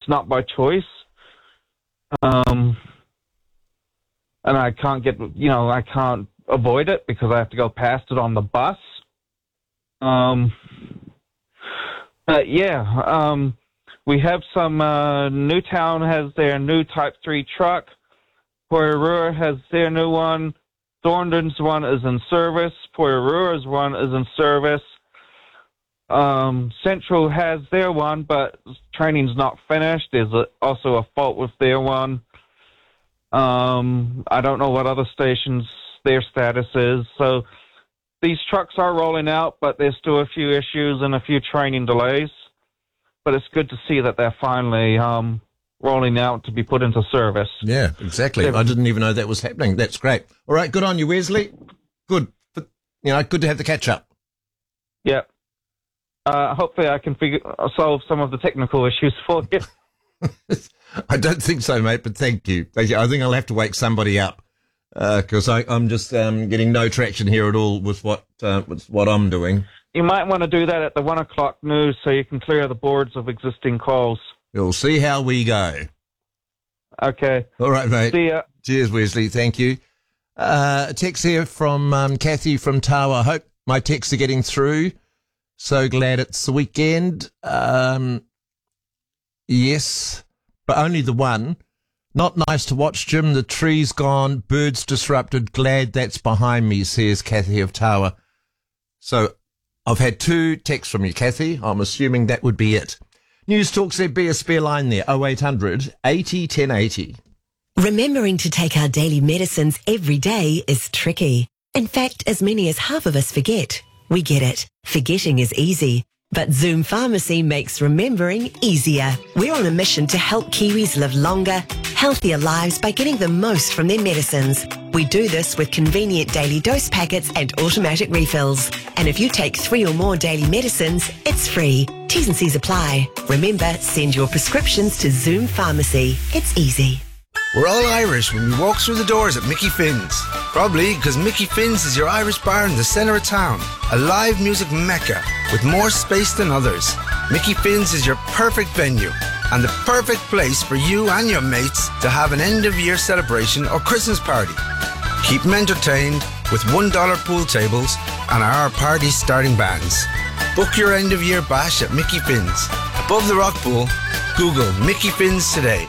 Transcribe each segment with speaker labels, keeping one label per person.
Speaker 1: not by choice. And I can't I can't avoid it because I have to go past it on the bus. But yeah, we have some, Newtown has their new Type 3 truck. Porirua has their new one. Thornton's one is in service. Poirua's one is in service. Central has their one, but training's not finished. There's also a fault with their one. I don't know what other stations their status is. So these trucks are rolling out, but there's still a few issues and a few training delays. But it's good to see that they're finally rolling out to be put into service.
Speaker 2: Yeah, exactly. I didn't even know that was happening. That's great. All right, good on you, Wesley. Good. Good to have the catch up.
Speaker 1: Yeah. Hopefully I can solve some of the technical issues for you.
Speaker 2: I don't think so, mate, but thank you. I think I'll have to wake somebody up because I'm just getting no traction here at all with what I'm doing.
Speaker 1: You might want to do that at the 1 o'clock news so you can clear the boards of existing calls.
Speaker 2: We'll see how we go.
Speaker 1: Okay.
Speaker 2: All right, mate.
Speaker 1: See ya.
Speaker 2: Cheers, Wesley. Thank you. A text here from Kathy from Tawa. Hope my texts are getting through. So glad it's the weekend. Yes, but only the one. Not nice to watch, Jim. The tree's gone, birds disrupted. Glad that's behind me, says Kathy of Tawa. So I've had 2 texts from you, Kathy. I'm assuming that would be it. News Talk said be a spare line there, 0800 80 1080.
Speaker 3: Remembering to take our daily medicines every day is tricky. In fact, as many as half of us forget. We get it. Forgetting is easy. But Zoom Pharmacy makes remembering easier. We're on a mission to help Kiwis live longer, healthier lives by getting the most from their medicines. We do this with convenient daily dose packets and automatic refills. And if you take 3 or more daily medicines, it's free. T's and C's apply. Remember, send your prescriptions to Zoom Pharmacy. It's easy.
Speaker 4: We're all Irish when we walk through the doors at Mickey Finn's. Probably because Mickey Finn's is your Irish bar in the centre of town. A live music mecca with more space than others. Mickey Finn's is your perfect venue and the perfect place for you and your mates to have an end-of-year celebration or Christmas party. Keep them entertained with $1 pool tables and our party starting bands. Book your end-of-year bash at Mickey Finn's. Above the rock pool, Google Mickey Finn's today.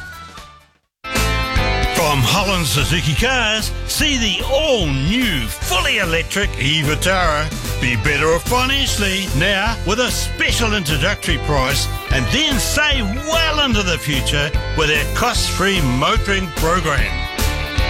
Speaker 5: From Holland Suzuki Cars, see the all-new, fully electric e-Vitara. Be better off financially now with a special introductory price and then save well into the future with our cost-free motoring program.